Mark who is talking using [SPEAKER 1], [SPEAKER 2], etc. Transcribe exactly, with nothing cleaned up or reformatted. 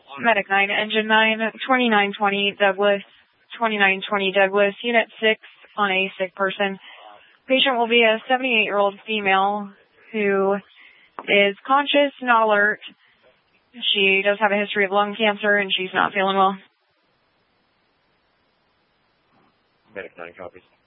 [SPEAKER 1] Medic nine, Engine nine, twenty-nine twenty Douglas, twenty-nine twenty Douglas, Unit six on a sick person. Patient will be a seventy-eight-year-old female who is conscious, not alert. She does have a history of lung cancer, and she's not feeling well.
[SPEAKER 2] Medic nine copies.